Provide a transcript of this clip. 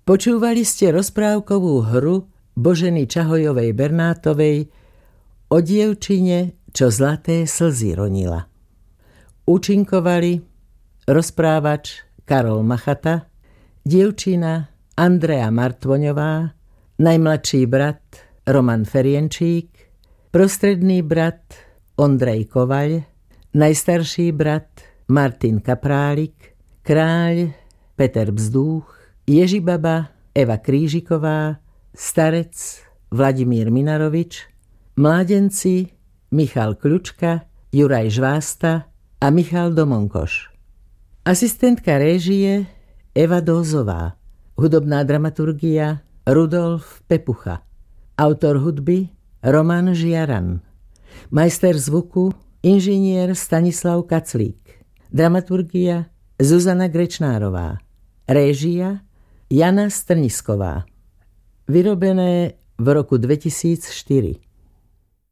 Počúvali ste rozprávkovú hru Boženy Čahojovej Bernátovej o dievčine, čo zlaté slzy ronila. Účinkovali rozprávač Karol Machata, dievčina Andrea Martvoňová, najmladší brat Roman Ferienčík, prostredný brat Ondrej Kovaľ, najstarší brat Martin Kaprálik, kráľ Peter Bzdúch, Ježibaba Eva Krížiková, starec Vladimír Minarovič, mládenci Michal Kľučka, Juraj Žvásta a Michal Domonkoš. Asistentka réžie Eva Dózová, hudobná dramaturgia Rudolf Pepucha, autor hudby Roman Žiaran, majster zvuku inžinier Stanislav Kaclík, dramaturgia Zuzana Grečnárová, réžia Jana Strnisková. Vyrobené v roku 2004.